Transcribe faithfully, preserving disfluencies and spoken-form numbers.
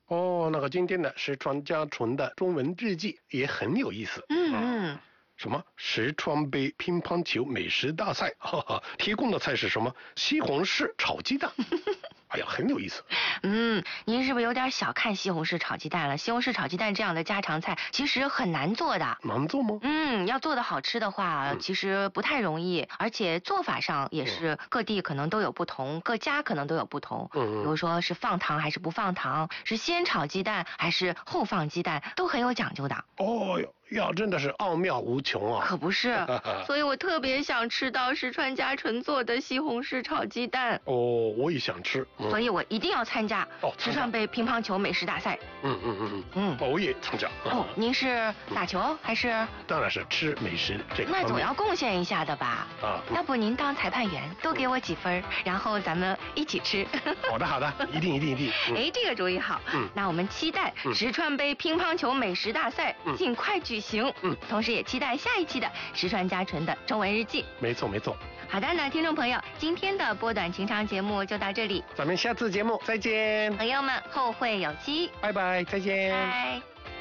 哦，那个今天的石川佳纯的中文日记也很有意思。 嗯嗯。 什么石川杯乒乓球美食大赛，哈哈，提供的菜是什么？西红柿炒鸡蛋。哎呀，很有意思。 嗯，您是不是有点小看西红柿炒鸡蛋了？西红柿炒鸡蛋这样的家常菜其实很难做的。 难做吗？ 嗯，要做的好吃的话，嗯、其实不太容易，而且做法上也是各地可能都有不同，各家可能都有不同。嗯嗯。比如说是放糖还是不放糖，是先炒鸡蛋还是后放鸡蛋，都很有讲究的。 哦哟。呀，真的是奥妙无穷啊！ 可不是，所以我特别想吃到石川佳纯做的西红柿炒鸡蛋。 哦，我也想吃， 嗯、所以我一定要参加石川杯乒乓球美食大赛。 嗯嗯嗯嗯嗯，我也参加。 哦，您是打球还是？ 当然是吃美食这个。 那总要贡献一下的吧？啊，要不您当裁判员，多给我几分，然后咱们一起吃。 好的好的，一定一定一定。 哎，这个主意好。嗯，那我们期待石川杯乒乓球美食大赛尽快举行。行，嗯，同时也期待下一期的石川佳纯的中文日记。 没错没错。 好的，那听众朋友，今天的波短情长节目就到这里， 咱们下次节目再见。 朋友们，后会有期， 拜拜，再见。 拜。